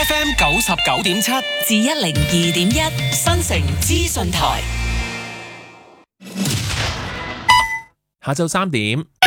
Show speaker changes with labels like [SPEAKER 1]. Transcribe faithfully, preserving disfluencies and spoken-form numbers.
[SPEAKER 1] F M 九十九點七
[SPEAKER 2] 至一零二點一新城資訊台。
[SPEAKER 3] 下晝三點，